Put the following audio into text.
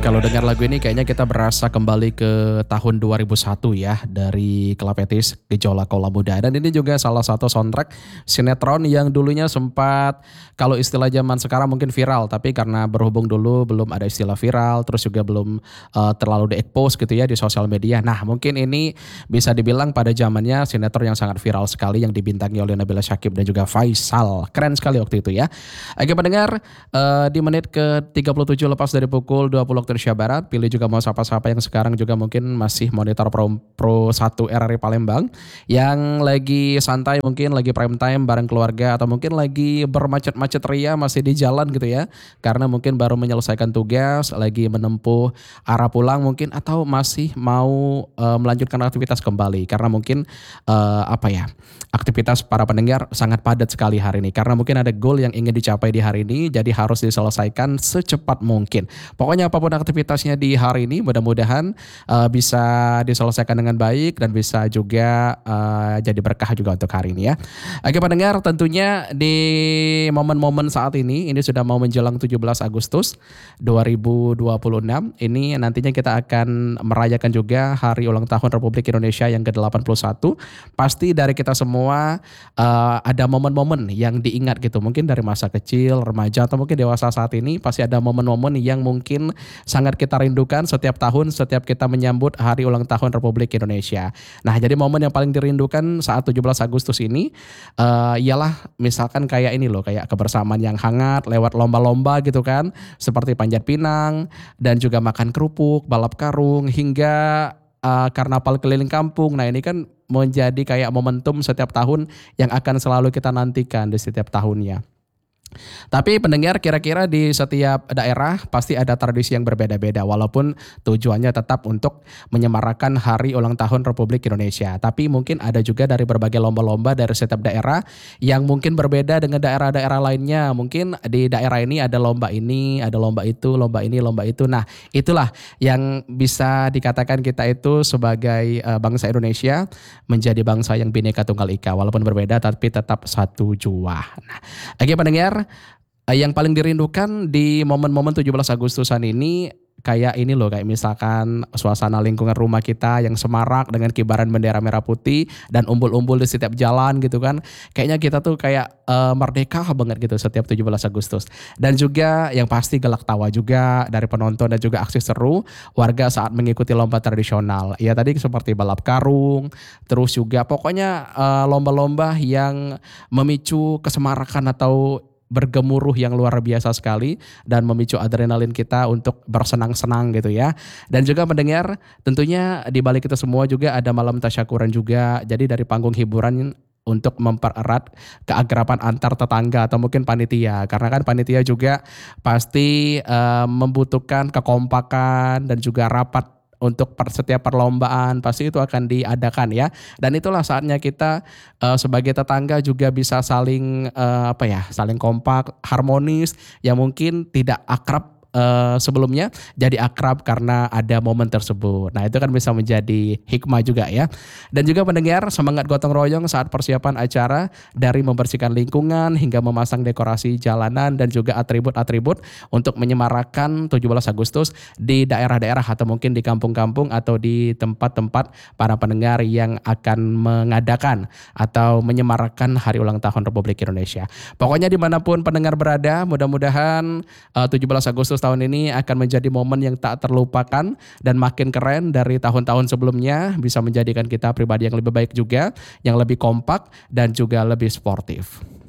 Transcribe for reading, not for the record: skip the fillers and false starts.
Kalau dengar lagu ini kayaknya kita berasa kembali ke tahun 2001 ya dari Kelapetis Gejolak Kaula Muda. Dan ini juga salah satu soundtrack sinetron yang dulunya sempat kalau istilah zaman sekarang mungkin viral. Tapi karena berhubung dulu belum ada istilah viral terus juga belum terlalu di-expose gitu ya di sosial media. Nah mungkin ini bisa dibilang pada zamannya sinetron yang sangat viral sekali yang dibintangi oleh Nabila Syakieb dan juga Faisal. Keren sekali waktu itu ya. Oke pendengar di menit ke-37 lepas dari pukul 20 waktu Indonesia Barat, pilih juga mau sapa-sapa yang sekarang juga mungkin masih monitor Pro 1 RRI Palembang, yang lagi santai mungkin lagi prime time bareng keluarga atau mungkin lagi bermacet-macet ria masih di jalan gitu ya, karena mungkin baru menyelesaikan tugas, lagi menempuh arah pulang mungkin atau masih mau melanjutkan aktivitas kembali karena mungkin aktivitas para pendengar sangat padat sekali hari ini karena mungkin ada goal yang ingin dicapai di hari ini jadi harus diselesaikan secepat mungkin. Pokoknya apapun aktivitasnya di hari ini mudah-mudahan bisa diselesaikan dengan baik dan bisa juga jadi berkah juga untuk hari ini ya. Oke pendengar, tentunya di momen-momen saat ini sudah mau menjelang 17 Agustus 2026. Ini nantinya kita akan merayakan juga hari ulang tahun Republik Indonesia yang ke-81. Pasti dari kita semua ada momen-momen yang diingat gitu. Mungkin dari masa kecil, remaja atau mungkin dewasa saat ini pasti ada momen-momen yang mungkin sangat kita rindukan setiap tahun, setiap kita menyambut hari ulang tahun Republik Indonesia. Nah jadi momen yang paling dirindukan saat 17 Agustus ini ialah misalkan kayak ini loh, kayak kebersamaan yang hangat lewat lomba-lomba gitu kan, seperti panjat pinang dan juga makan kerupuk, balap karung hingga karnaval keliling kampung. Nah ini kan menjadi kayak momentum setiap tahun yang akan selalu kita nantikan di setiap tahunnya. Tapi pendengar kira-kira di setiap daerah pasti ada tradisi yang berbeda-beda walaupun tujuannya tetap untuk menyemarakan hari ulang tahun Republik Indonesia. Tapi mungkin ada juga dari berbagai lomba-lomba dari setiap daerah yang mungkin berbeda dengan daerah-daerah lainnya. Mungkin di daerah ini ada lomba ini, ada lomba itu, lomba ini, lomba itu. Nah itulah yang bisa dikatakan kita itu sebagai bangsa Indonesia menjadi bangsa yang Bhinneka Tunggal Ika. Walaupun berbeda tapi tetap satu jua. Nah, oke pendengar, yang paling dirindukan di momen-momen 17 Agustusan ini kayak ini loh, kayak misalkan suasana lingkungan rumah kita yang semarak dengan kibaran bendera merah putih dan umbul-umbul di setiap jalan gitu kan. Kayaknya kita tuh kayak merdeka banget gitu setiap 17 Agustus. Dan juga yang pasti gelak tawa juga dari penonton dan juga aksi seru warga saat mengikuti lomba tradisional. Ya tadi seperti balap karung, terus juga pokoknya lomba-lomba yang memicu kesemarakan atau bergemuruh yang luar biasa sekali dan memicu adrenalin kita untuk bersenang-senang gitu ya. Dan juga mendengar tentunya di balik itu semua juga ada malam tasyakuran juga. Jadi dari panggung hiburan untuk mempererat keakraban antar tetangga atau mungkin panitia. Karena kan panitia juga pasti membutuhkan kekompakan dan juga rapat untuk setiap perlombaan pasti itu akan diadakan ya. Dan itulah saatnya kita sebagai tetangga juga bisa saling saling kompak, harmonis yang mungkin tidak akrab sebelumnya jadi akrab karena ada momen tersebut. Nah itu kan bisa menjadi hikmah juga ya. Dan juga mendengar semangat gotong royong saat persiapan acara dari membersihkan lingkungan hingga memasang dekorasi jalanan dan juga atribut-atribut untuk menyemarakan 17 Agustus di daerah-daerah atau mungkin di kampung-kampung atau di tempat-tempat para pendengar yang akan mengadakan atau menyemarakan hari ulang tahun Republik Indonesia. Pokoknya dimanapun pendengar berada, mudah-mudahan 17 Agustus tahun ini akan menjadi momen yang tak terlupakan dan makin keren dari tahun-tahun sebelumnya, bisa menjadikan kita pribadi yang lebih baik juga, yang lebih kompak dan juga lebih sportif.